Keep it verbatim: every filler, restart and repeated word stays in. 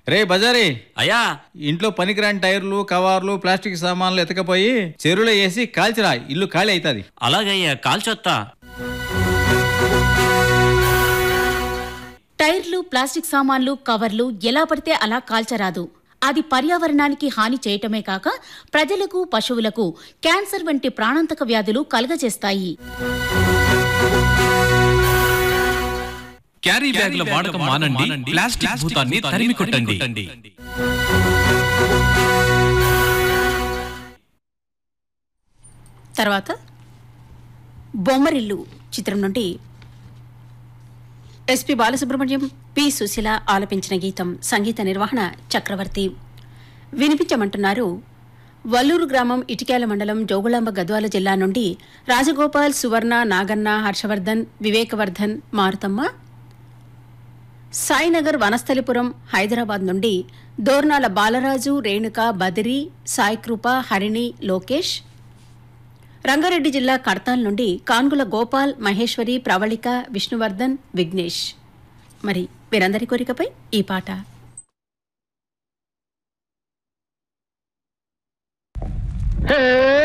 రే బజారీ అయ్యా, ఇంట్లో పనికిరాని టైర్లు కవర్లు ప్లాస్టిక్ సామాన్లు ఎతకపోయి చెరువులో వేసి కాల్చిరా, ఇల్లు ఖాళీ అవుతుంది. అలాగయ్యా, కాల్చొత్తా. టైర్లు ప్లాస్టిక్ సామాన్లు కవర్లు ఎలా పడితే అలా కాల్చరాదు. అది పర్యావరణానికి హాని చేయటమే కాక ప్రజలకు పశువులకు క్యాన్సర్ వంటి ప్రాణాంతక వ్యాధులు కలుగజేస్తాయి. క్యారీ బ్యాగుల వాడకం మానండి. ప్లాస్టిక్ భూతాన్ని తరిమి కొట్టండి. తర్వాత బొమ్మరిల్లు చిత్రం నుండి ఎస్పి బాలసుబ్రహ్మణ్యం, పి సుశీల ఆలపించిన గీతం. సంగీత నిర్వహణ చక్రవర్తి. వినిపించమంటున్నారు వల్లూరు గ్రామం, ఇటిక్యాల మండలం, జోగులాంబ గద్వాల జిల్లా నుండి రాజగోపాల్, సువర్ణ, నాగన్న, హర్షవర్ధన్, వివేకవర్ధన్, మారుతమ్మ. సాయినగర్, వనస్థలిపురం, హైదరాబాద్ నుండి దోర్నాల బాలరాజు, రేణుక, బదిరి, సాయికృప, హరిణి, లోకేష్. రంగారెడ్డి జిల్లా కడతాల్ నుండి కాన్గుల గోపాల్, మహేశ్వరి, ప్రవళిక, విష్ణువర్ధన్, విఘ్నేష్. మరి వీరందరి కోరికపై ఈ పాట. హే